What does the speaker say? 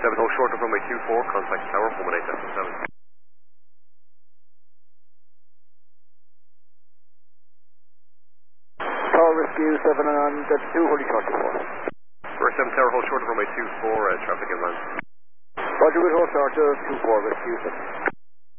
7, hold short of runway 24, contact tower, 118.7. Tower Rescue 7 on Delta 2, holding short to 4. First 7 tower, hold short of runway 24, traffic inland. Roger, with hold short to 24, Rescue 7.